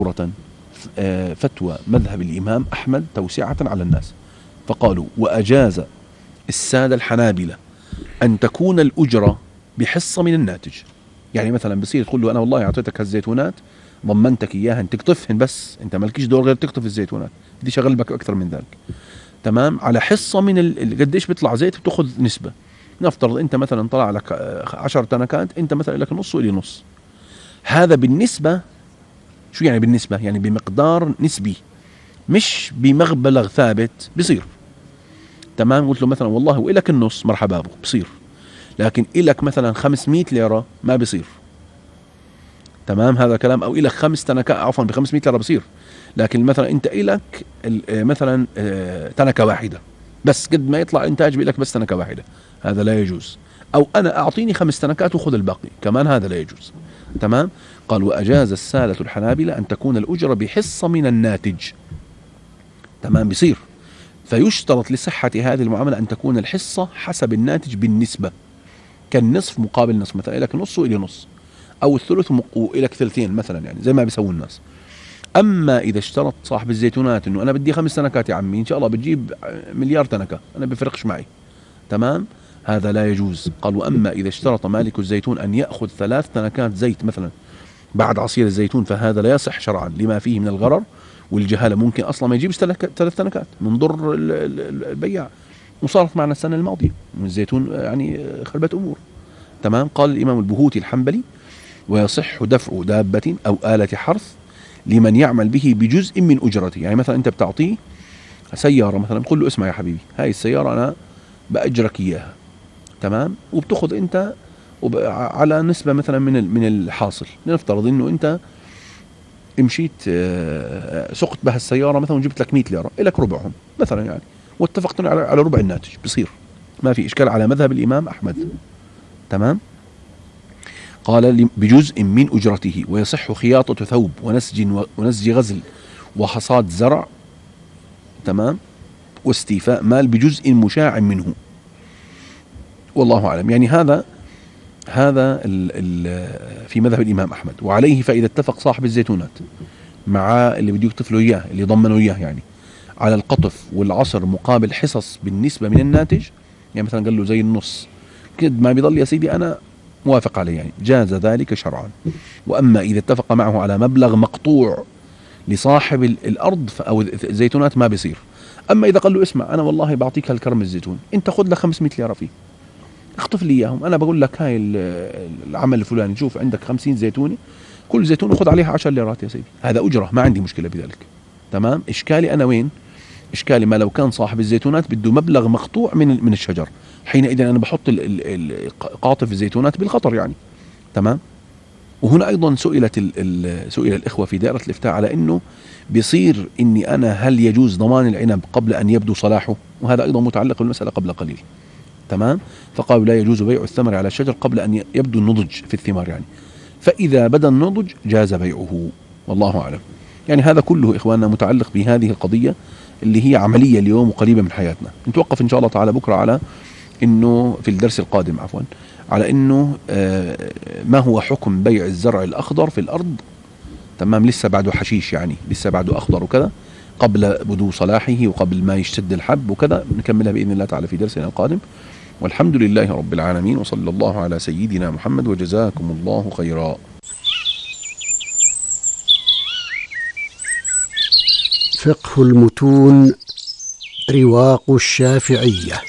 فتوى مذهب الإمام أحمد توسعة على الناس، فقالوا وأجاز السادة الحنابلة أن تكون الأجرة بحصة من الناتج. يعني مثلا بصير تقول له أنا والله أعطيتك هالزيتونات ضمنتك إياها تقطفهن، بس أنت مالكيش دور غير تقطف الزيتونات، بديش أغلبك أكثر من ذلك. تمام، على حصة من قديش بيطلع زيت بتأخذ نسبة. نفترض أنت مثلا طلع لك 10 تنكات، أنت مثلا لك نص وإلي نص. هذا بالنسبة، شو يعني بالنسبة؟ يعني بمقدار نسبي مش بمبلغ ثابت بصير. تمام، قلت له مثلا والله وإلك النص، مرحبا بك بصير، لكن إلك مثلا 500 ليرة ما بصير. تمام، هذا كلام. أو إلك 5 تنكات، عفوا ب 500 ليرة بصير، لكن مثلا أنت إلك مثلا تنكة واحدة بس، قد ما يطلع إنتاج بإلك بس تنكة واحدة، هذا لا يجوز. أو أنا أعطيني 5 تنكات وخذ الباقي كمان، هذا لا يجوز. تمام، قال وأجاز السادة الحنابلة أن تكون الأجرة بحصة من الناتج. تمام، بصير. فيشترط لصحة هذه المعاملة أن تكون الحصة حسب الناتج بالنسبة، كالنصف مقابل نصف، مثلا لك نص وإلي نص، أو الثلث وإلك ثلثين مثلا، يعني زي ما بيسوي الناس. أما إذا اشترط صاحب الزيتونات أنه أنا بدي 5 تنكات يا عمي، إن شاء الله بتجيب مليار تنكة، أنا بفرقش معي. تمام، هذا لا يجوز. قال وأما إذا اشترط مالك الزيتون أن يأخذ 3 تنكات زيت مثلا بعد عصير الزيتون، فهذا لا يصح شرعا لما فيه من الغرر والجهالة. ممكن أصلا ما يجيبش 3 تنكات من ضر البياع، وصارت معنا السنة الماضية من الزيتون يعني خربت أمور. تمام، قال الإمام البهوتي الحنبلي ويصح دفع دابة أو آلة حرث لمن يعمل به بجزء من أجرته. يعني مثلا أنت بتعطيه سيارة مثلا، بقول له اسمع يا حبيبي، هاي السيارة أنا بأجرك إياها، تمام، وبتأخذ أنت على نسبة مثلا من الحاصل. نفترض أنه أنت مشيت سقت بها السيارة مثلا وجبت لك 100 ليرة، إلك ربعهم مثلا يعني، واتفقت على ربع الناتج، بصير ما في إشكال على مذهب الإمام أحمد. تمام، قال بجزء من أجرته. ويصح خياطة ثوب ونسج غزل وحصاد زرع، تمام، واستيفاء مال بجزء مشاع منه، والله أعلم. يعني هذا في مذهب الإمام أحمد. وعليه فإذا اتفق صاحب الزيتونات مع اللي بده يقطف له إياه، اللي ضمنه إياه يعني، على القطف والعصر مقابل حصص بالنسبة من الناتج، يعني مثلا قال له زي النص كد ما بيضل يا سيدي أنا موافق عليه، يعني جاز ذلك شرعا. وأما إذا اتفق معه على مبلغ مقطوع لصاحب الأرض أو الزيتونات ما بيصير. أما إذا قال له اسمع أنا والله بعطيك هالكرم الزيتون، أنت خذ لك 500 ليرة فيه، اخطف لي إياهم، أنا بقول لك هاي العمل الفلاني، شوف عندك 50 زيتونة، كل زيتون خذ عليها 10 ليرات يا سيدي، هذا أجرة، ما عندي مشكلة بذلك. تمام، إشكالي أنا وين؟ إشكالي ما لو كان صاحب الزيتونات بده مبلغ مقطوع من الشجر، حينئذ أنا بحط قاطف الزيتونات بالخطر يعني. تمام. وهنا أيضا سئل الإخوة في دائرة الإفتاء على أنه بيصير إني أنا هل يجوز ضمان العنب قبل أن يبدو صلاحه؟ وهذا أيضا متعلق بالمسألة قبل قليل. تمام، فقالوا لا يجوز بيع الثمر على الشجر قبل أن يبدو النضج في الثمار يعني، فإذا بدا النضج جاز بيعه، والله أعلم. يعني هذا كله إخواننا متعلق بهذه القضية اللي هي عملية اليوم وقريبة من حياتنا. نتوقف إن شاء الله تعالى بكرة على إنه في الدرس القادم عفوا على إنه ما هو حكم بيع الزرع الأخضر في الأرض، تمام، لسه بعده حشيش يعني، لسه بعده أخضر وكذا، قبل بدو صلاحه وقبل ما يشتد الحب وكذا. نكملها بإذن الله تعالى في درسنا القادم، والحمد لله رب العالمين، وصلى الله على سيدنا محمد، وجزاكم الله خيرا. فقه المتون رواق الشافعية.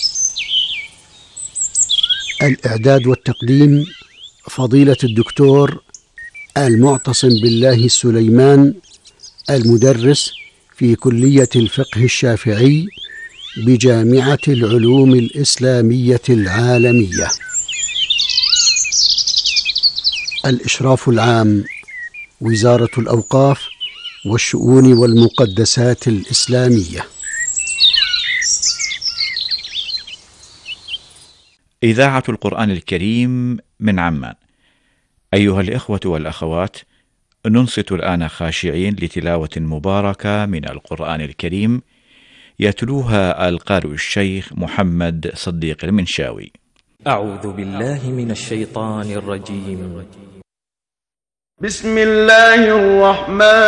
الإعداد والتقديم فضيلة الدكتور المعتصم بالله السليمان، المدرس في كلية الفقه الشافعي بجامعة العلوم الإسلامية العالمية. الإشراف العام وزارة الأوقاف والشؤون والمقدسات الإسلامية. إذاعة القرآن الكريم من عمان. أيها الإخوة والأخوات، ننصت الآن خاشعين لتلاوة مباركة من القرآن الكريم يتلوها القارئ الشيخ محمد صديق المنشاوي. أعوذ بالله من الشيطان الرجيم. بسم الله الرحمن